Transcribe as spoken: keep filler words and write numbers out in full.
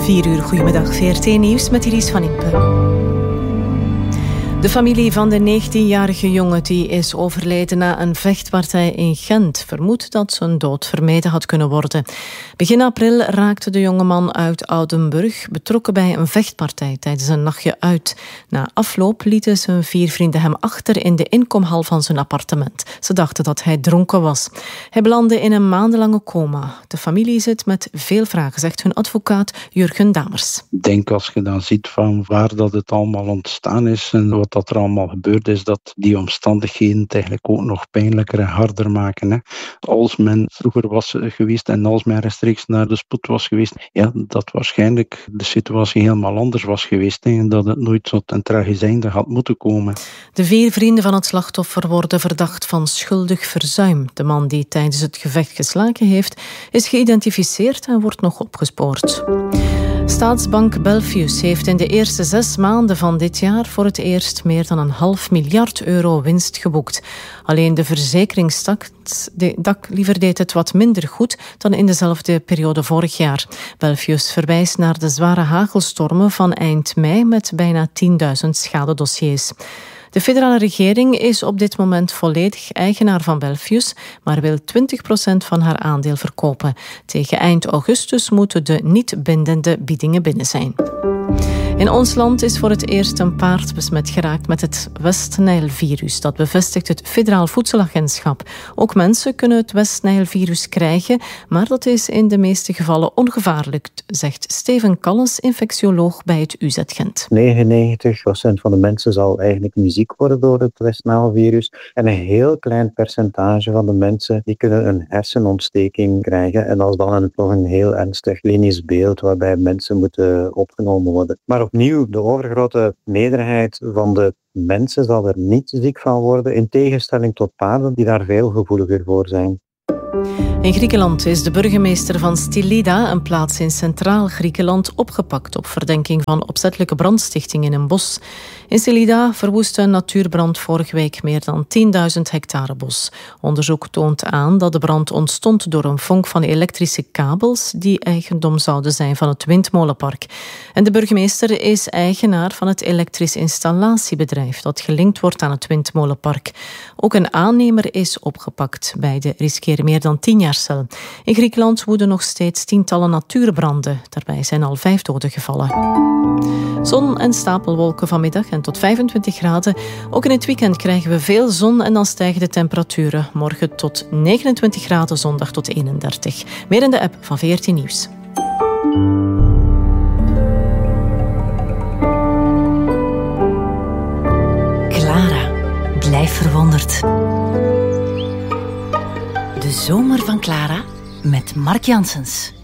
vier uur, goedemiddag, V R T Nieuws met Iris van Impe. De familie van de negentienjarige jongen die is overleden na een vechtpartij in Gent vermoedt dat zijn dood vermeden had kunnen worden. Begin april raakte de jongeman uit Oudenburg betrokken bij een vechtpartij tijdens een nachtje uit. Na afloop lieten zijn vier vrienden hem achter in de inkomhal van zijn appartement. Ze dachten dat hij dronken was. Hij belandde in een maandenlange coma. De familie zit met veel vragen, zegt hun advocaat Jurgen Damers. Ik denk als je dan ziet van waar dat het allemaal ontstaan is en wat dat er allemaal gebeurd is, dat die omstandigheden het eigenlijk ook nog pijnlijker en harder maken. Hè. Als men vroeger was geweest en als men rechtstreeks naar de spoed was geweest, ja, dat waarschijnlijk de situatie helemaal anders was geweest hè, en dat het nooit tot een tragisch einde had moeten komen. De vier vrienden van het slachtoffer worden verdacht van schuldig verzuim. De man die tijdens het gevecht geslagen heeft, is geïdentificeerd en wordt nog opgespoord. Staatsbank Belfius heeft in de eerste zes maanden van dit jaar voor het eerst meer dan een half miljard euro winst geboekt. Alleen de verzekeringstak de, dak, liever deed het wat minder goed dan in dezelfde periode vorig jaar. Belfius verwijst naar de zware hagelstormen van eind mei met bijna tienduizend schadedossiers. De federale regering is op dit moment volledig eigenaar van Belfius, maar wil twintig procent van haar aandeel verkopen. Tegen eind augustus moeten de niet bindende biedingen binnen zijn. In ons land is voor het eerst een paard besmet geraakt met het West-Nijl-virus. Dat bevestigt het Federaal Voedselagentschap. Ook mensen kunnen het West-Nijl-virus krijgen, maar dat is in de meeste gevallen ongevaarlijk, zegt Steven Callens, infectioloog bij het U Z Gent. negenennegentig procent van de mensen zal eigenlijk niet ziek worden door het West-Nijl-virus. En een heel klein percentage van de mensen die kunnen een hersenontsteking krijgen. En dat is dan een, toch een heel ernstig klinisch beeld waarbij mensen moeten opgenomen worden. Maar opnieuw, de overgrote meerderheid van de mensen zal er niet ziek van worden, in tegenstelling tot paarden die daar veel gevoeliger voor zijn. In Griekenland is de burgemeester van Stylida, een plaats in centraal Griekenland, opgepakt op verdenking van opzettelijke brandstichting in een bos. In Stylida verwoestte een natuurbrand vorige week meer dan tienduizend hectare bos. Onderzoek toont aan dat de brand ontstond door een vonk van elektrische kabels die eigendom zouden zijn van het windmolenpark. En de burgemeester is eigenaar van het elektrisch installatiebedrijf dat gelinkt wordt aan het windmolenpark. Ook een aannemer is opgepakt. Beide riskeren meer dan tien jaar cel. In Griekenland woeden nog steeds tientallen natuurbranden. Daarbij zijn al vijf doden gevallen. Zon en stapelwolken vanmiddag en tot vijfentwintig graden. Ook in het weekend krijgen we veel zon en dan stijgen de temperaturen. Morgen tot negenentwintig graden, zondag tot eenendertig. Meer in de app van V R T Nieuws. Clara, blijf verwonderd. De zomer van Clara met Mark Janssens.